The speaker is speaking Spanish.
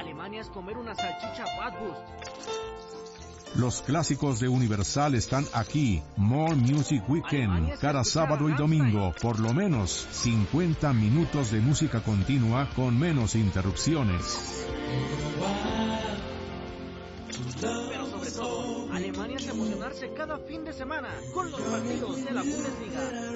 Alemania es comer una salchicha Bratwurst. Los clásicos de Universal están aquí. More Music Weekend, cada sábado y domingo, por lo menos 50 minutos de música continua con menos interrupciones. Pero sobre todo, Alemania es emocionarse cada fin de semana con los partidos de la Bundesliga.